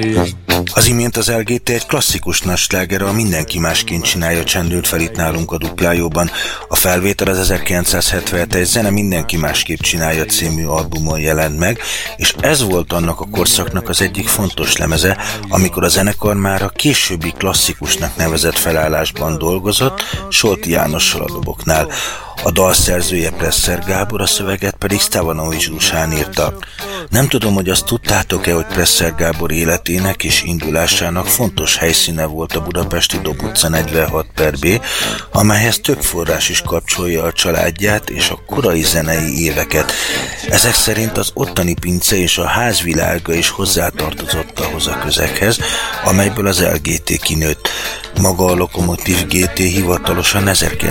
Az imént az LGT egy klasszikus nagy sláger, a Mindenki másként csinálja csendült fel itt nálunk a Duplájóban. A felvétel az 1977 Zene Mindenki másképp csinálja című albumon jelent meg, és ez volt annak a korszaknak az egyik fontos lemeze, amikor a zenekar már a későbbi klasszikusnak nevezett felállásban dolgozott, Solti Jánossal a doboknál. A dal szerzője Presser Gábor, a szöveget pedig Stevanovics Dušan írta. Nem tudom, hogy azt tudtátok-e, hogy Presser Gábor életének és indulásának fontos helyszíne volt a budapesti Dob utca 46/B, amelyhez több forrás is kapcsolja a családját és a korai zenei éveket. Ezek szerint az ottani pince és a házvilága is hozzátartozott ahhoz a közeghez, amelyből az LGT kinőtt. Maga a Lokomotív GT hivatalosan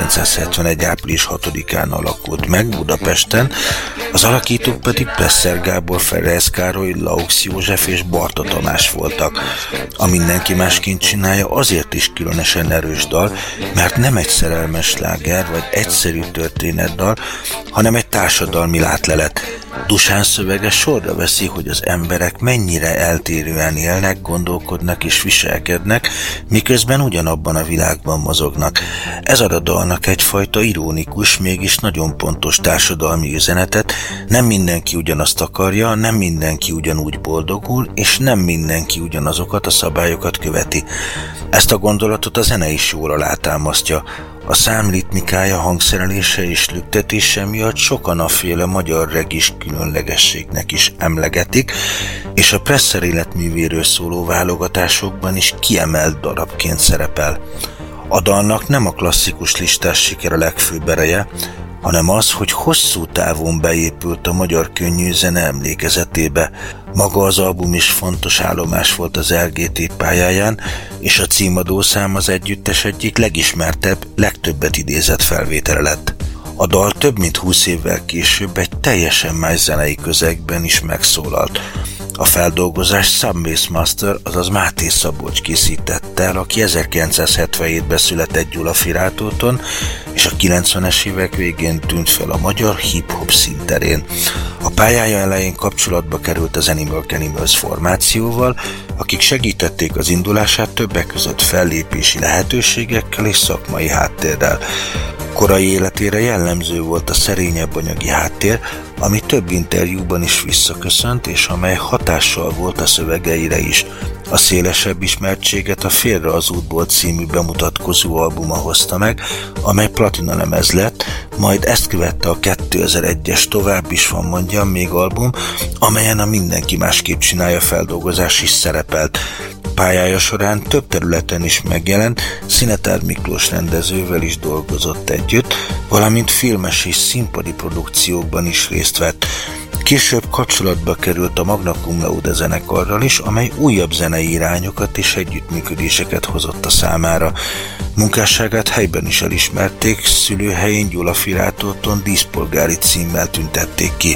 1971. április 6-án alakult meg Budapesten, az alakítók pedig Presser Gábor, Ferenc Károly, Laux József és Barta Tamás voltak. A Mindenki másként csinálja azért is különösen erős dal, mert nem egy szerelmes sláger vagy egyszerű történetdal, hanem egy társadalmi látlelet. Dušan szövege sorra veszi, hogy az emberek mennyire eltérően élnek, gondolkodnak és viselkednek, miközben ugyanabban a világban mozognak. Ez ad a dalnak egyfajta ironikus, mégis nagyon pontos társadalmi üzenetet, nem mindenki ugyanazt akarja, nem mindenki ugyanúgy boldogul, és nem mindenki ugyanazokat a szabályokat követi. Ezt a gondolatot a zene is jól alátámasztja. A szám ritmikája, hangszerelése és lüktetése miatt sokan afféle magyar regis különlegességnek is emlegetik, és a Presser életművéről szóló válogatásokban is kiemelt darabként szerepel. A dalnak nem a klasszikus listás siker a legfőbb ereje, hanem az, hogy hosszú távon beépült a magyar könnyűzene emlékezetébe. Maga az album is fontos állomás volt az LGT pályáján, és a címadószám az együttes egyik legismertebb, legtöbbet idézett felvétele lett. A dal több mint 20 évvel később egy teljesen más zenei közegben is megszólalt. A feldolgozást Sun Bassmaster, azaz Máté Szabolcs készítette el, aki 1977-ben született Gyulafirátóton, és a 90-es évek végén tűnt fel a magyar hip-hop színterén. A pályája elején kapcsolatba került az Animal Cannibals formációval, akik segítették az indulását többek között fellépési lehetőségekkel és szakmai háttérrel. Korai életére jellemző volt a szerényebb anyagi háttér, ami több interjúban is visszaköszönt, és amely hatással volt a szövegeire is. A szélesebb ismertséget a Félre az útból című bemutatkozó albuma hozta meg, amely platinalemez lett, majd ezt követte a 2001-es Tovább is van mondjam még album, amelyen a Mindenki másképp csinálja feldolgozás is szerepelt. Pályája során több területen is megjelent, Szinetár Miklós rendezővel is dolgozott együtt, valamint filmes és színpadi produkciókban is részt vett. Később kapcsolatba került a Magna Cum Laude zenekarral is, amely újabb zenei irányokat és együttműködéseket hozott a számára. Munkásságát helyben is elismerték, szülőhelyén Gyulafirátóton díszpolgári címmel tüntették ki.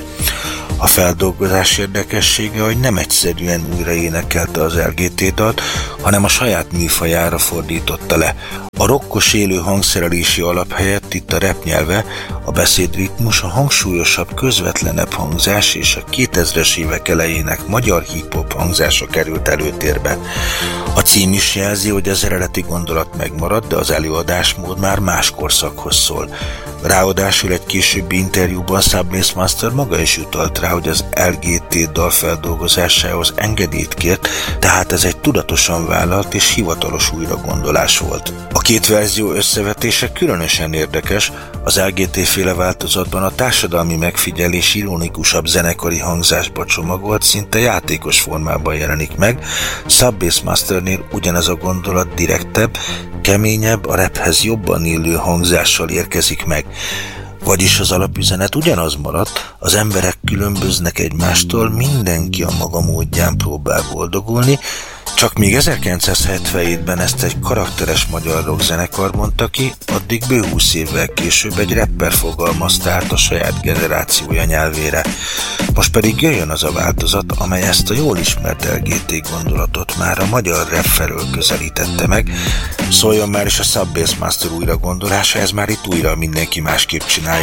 A feldolgozás érdekessége, hogy nem egyszerűen újra énekelte az LGT dalt, hanem a saját műfajára fordította le. A rokkos élő hangszerelési alap helyett itt a rap nyelve, a beszédritmus, a hangsúlyosabb, közvetlenebb hangzás és a 2000-es évek elejének magyar hip-hop hangzása került előtérbe. A cím is jelzi, hogy az eredeti gondolat megmaradt, de az előadásmód már más korszakhoz szól. Ráadásul egy későbbi interjúban Sun Bassmaster maga is utalt rá, hogy az LGT dal feldolgozásához engedélyt kért, tehát ez egy tudatosan vállalt és hivatalos újragondolás volt. A két verzió összevetése különösen érdekes, az LGT-féle változatban a társadalmi megfigyelés ironikusabb zenekari hangzásba csomagolt, szinte játékos formában jelenik meg, Sun Bassmasternél ugyanez a gondolat direktebb, keményebb, a raphez jobban illő hangzással érkezik meg. Vagyis az alapüzenet ugyanaz maradt, az emberek különböznek egymástól, mindenki a maga módján próbál boldogulni, csak míg 1977-ben ezt egy karakteres magyar rockzenekar mondta ki, addig bő 20 évvel később egy rapper fogalmazta át a saját generációja nyelvére. Most pedig jöjjön az a változat, amely ezt a jól ismert LGT gondolatot már a magyar rap felől közelítette meg. Szóljon már is a Sun Bassmaster újra gondolása, ez már itt újra Mindenki másképp csinálja